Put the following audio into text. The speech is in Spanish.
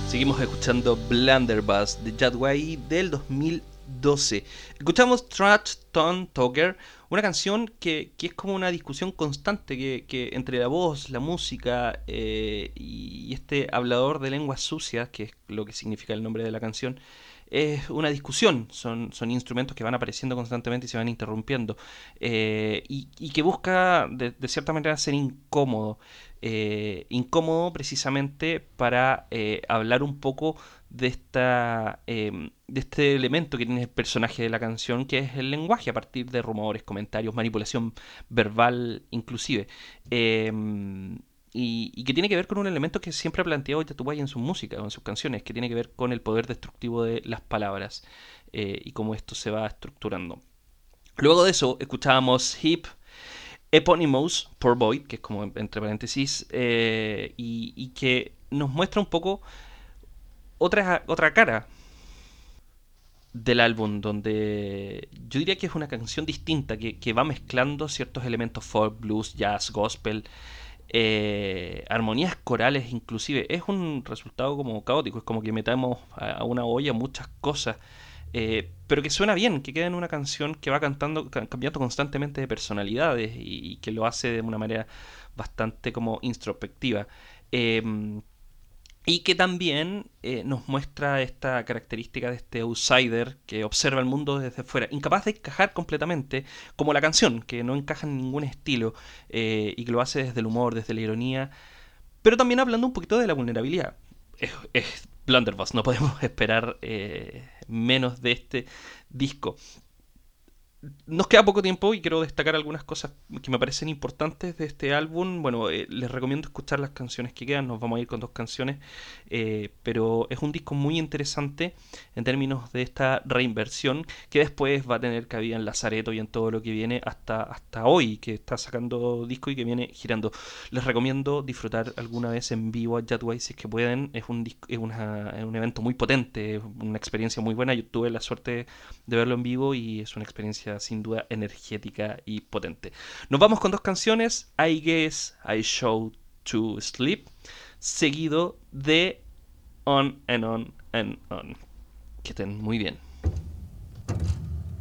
Seguimos escuchando Blunderbuss de Jadway del 2012. Escuchamos Trash Ton Talker, una canción que es como una discusión constante que entre la voz, la música y este hablador de lenguas sucias, que es lo que significa el nombre de la canción, es una discusión. Son instrumentos que van apareciendo constantemente y se van interrumpiendo. Y que busca de cierta manera ser incómodo. Incómodo precisamente para hablar un poco de este elemento que tiene el personaje de la canción, que es el lenguaje a partir de rumores, comentarios, manipulación verbal inclusive. Eh, y que tiene que ver con un elemento que siempre ha planteado Yatubay en su música o en sus canciones, que tiene que ver con el poder destructivo de las palabras y cómo esto se va estructurando. Luego de eso escuchábamos Hip Eponymous por Void, que es como entre paréntesis, y que nos muestra un poco otra cara del álbum, donde yo diría que es una canción distinta, que va mezclando ciertos elementos folk, blues, jazz, gospel, armonías corales inclusive. Es un resultado como caótico, es como que metamos a una olla muchas cosas, pero que suena bien, que queda en una canción que va cambiando constantemente de personalidades y que lo hace de una manera bastante como introspectiva. Eh, y que también nos muestra esta característica de este outsider que observa el mundo desde fuera, incapaz de encajar completamente, como la canción, que no encaja en ningún estilo y que lo hace desde el humor, desde la ironía, pero también hablando un poquito de la vulnerabilidad. Es Blunderbuss, no podemos esperar menos de este disco. Nos queda poco tiempo y quiero destacar algunas cosas que me parecen importantes de este álbum. Bueno, les recomiendo escuchar las canciones que quedan, nos vamos a ir con dos canciones, pero es un disco muy interesante en términos de esta reinversión que después va a tener cabida en Lazareto y en todo lo que viene hasta hoy, que está sacando disco y que viene girando. Les recomiendo disfrutar alguna vez en vivo a Jadway si es que pueden. Es un evento muy potente, una experiencia muy buena. Yo tuve la suerte de verlo en vivo y es una experiencia sin duda energética y potente. Nos vamos con dos canciones, I Guess I Show to Sleep, seguido de On and On and On. Que estén muy bien.